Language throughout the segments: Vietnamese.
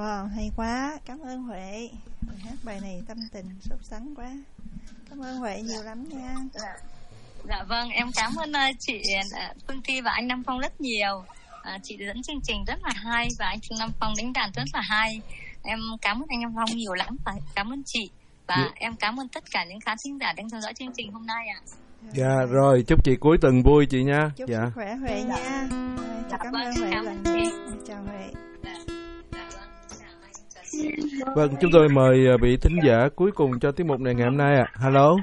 Wow, hay quá, cảm ơn Huệ. Hát bài này tâm tình sốt sắng quá. Cảm ơn Huệ nhiều lắm nha. Dạ vâng, em cảm ơn chị Phương Thi và anh Nam Phong rất nhiều. Chị dẫn chương trình rất là hay và anh Nam Phong đánh đàn rất là hay. Em cảm ơn anh Nam Phong nhiều lắm và cảm ơn chị. Và em cảm ơn tất cả những khán thính giả đang theo dõi chương trình hôm nay ạ. Dạ rồi, chúc chị cuối tuần vui chị nha. Chúc dạ. sức khỏe Huệ nha. Chị cảm ơn Huệ lần nữa. Chào Huệ. Vâng, chúng tôi mời vị thính giả cuối cùng cho tiết mục này ngày hôm nay ạ. Hello.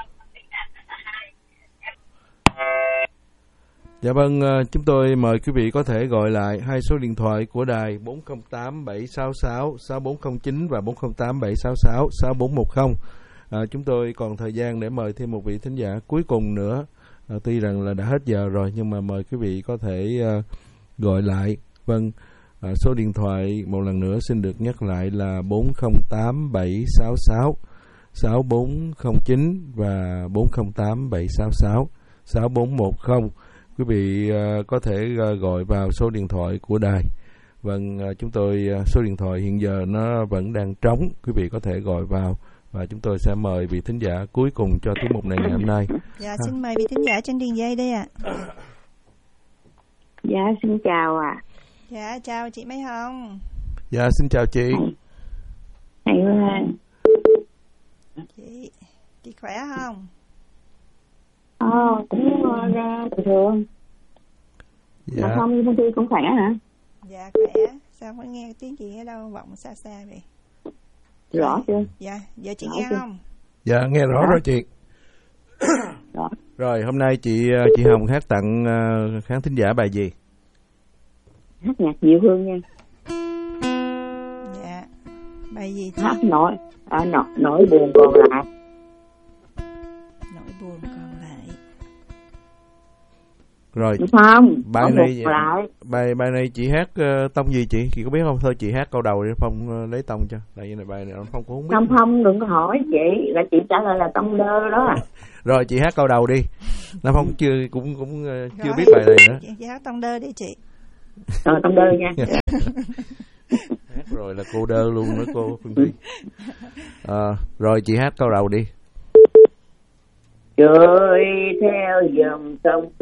Dạ vâng, chúng tôi mời quý vị có thể gọi lại hai số điện thoại của đài 408 766 6409 và 408 766 6410. Chúng tôi còn thời gian để mời thêm một vị thính giả cuối cùng nữa. Tuy rằng là đã hết giờ rồi nhưng mà mời quý vị có thể gọi lại. Vâng, số điện thoại một lần nữa xin được nhắc lại là 408 766 6409 và 408 766 6410. Quý vị có thể gọi vào số điện thoại của đài. Vâng, chúng tôi số điện thoại hiện giờ nó vẫn đang trống. Quý vị có thể gọi vào và chúng tôi sẽ mời vị thính giả cuối cùng cho tiết mục này ngày hôm nay. Dạ, xin mời vị thính giả trên đường dây đây ạ. Dạ, xin chào ạ. Dạ, chào chị Mai Hồng. Dạ, xin chào chị. Hay quá. Chị khỏe không? Cũng ra bình thường. Dạ. Mà không, Phương Thi cũng khỏe hả? Dạ, khỏe. Sao có nghe tiếng chị ở đâu vọng xa xa vậy? Rõ chưa? Dạ, giờ chị rõ nghe chưa? Không? Dạ, nghe rõ rồi chị. Rõ. Rồi, hôm nay chị Hồng hát tặng khán thính giả bài gì? Hát nhạc Diệu Hương nha. Dạ, bài gì chị? Hát nỗi buồn còn lại. Nỗi buồn còn lại. Rồi. Đúng không? Bài này bài này chị hát tông gì chị? Chị có biết không? Thôi chị hát câu đầu để Phong lấy tông cho. Tại vì bài này Phong cũng không biết. Không đừng có hỏi chị, là chị trả lời là tông đơ đó. Rồi chị hát câu đầu đi. Nam Phong cũng chưa biết bài này nữa. Chị hát tông đơ đi chị. Rồi tông đơ nha. Hát rồi là cô đơ luôn nữa cô Phương Thi. Rồi chị hát câu đầu đi. Trôi theo dòng sông